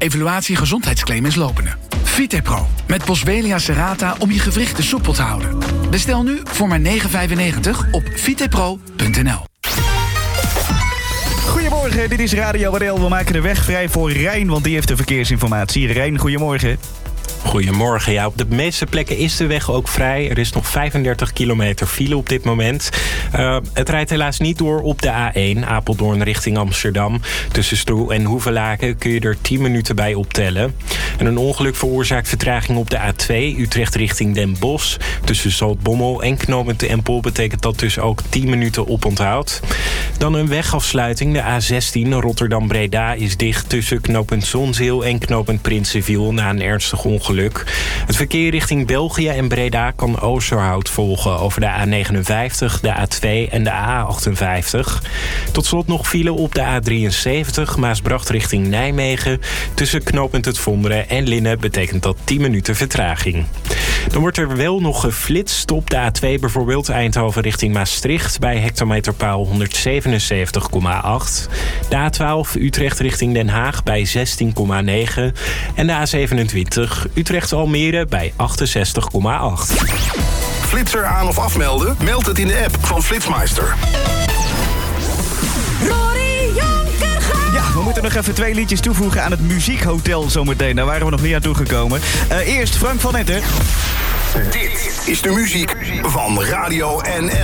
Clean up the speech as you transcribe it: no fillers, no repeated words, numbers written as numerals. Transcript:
Evaluatie gezondheidsclaim is lopende. Vitepro met Boswellia serrata om je gewrichten soepel te houden. Bestel nu voor maar €9,95 op vitepro.nl. Goedemorgen, dit is Radio Wadel. We maken de weg vrij voor Rijn, want die heeft de verkeersinformatie. Rijn, goedemorgen. Goedemorgen. Ja, op de meeste plekken is de weg ook vrij. Er is nog 35 kilometer file op dit moment. Het rijdt helaas niet door op de A1, Apeldoorn richting Amsterdam. Tussen Stroe en Hoevelaken kun je er 10 minuten bij optellen. En een ongeluk veroorzaakt vertraging op de A2, Utrecht richting Den Bosch. Tussen Zaltbommel en knooppunt de Empel betekent dat dus ook 10 minuten oponthoud. Dan een wegafsluiting. De A16 Rotterdam-Breda is dicht tussen knooppunt Zonzeel en knooppunt Prinsenviel na een ernstig ongeluk. Het verkeer richting België en Breda kan Oosterhout volgen over de A59, de A2 en de A58. Tot slot nog file op de A73, Maasbracht richting Nijmegen. Tussen knooppunt Het Vonderen en Linnen betekent dat 10 minuten vertraging. Dan wordt er wel nog geflitst op de A2, bijvoorbeeld Eindhoven richting Maastricht bij hectometerpaal 177,8. De A12 Utrecht richting Den Haag bij 16,9. En de A27 Utrecht-Almere bij 68,8. Flitser aan of afmelden? Meld het in de app van Flitsmeister. Ja, we moeten nog even 2 liedjes toevoegen aan het Muziekhotel zometeen. Daar waren we nog niet aan toegekomen. Eerst Frank van Etten. Dit is de muziek van Radio NL.